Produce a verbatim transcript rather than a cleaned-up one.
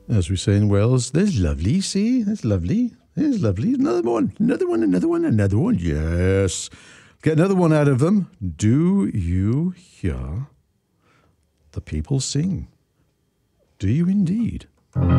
As we say in Wales, there's lovely, see? That's lovely. There's lovely. Another one, another one, another one, another one. Yes. Get another one out of them. Do you hear the people sing? Do you indeed?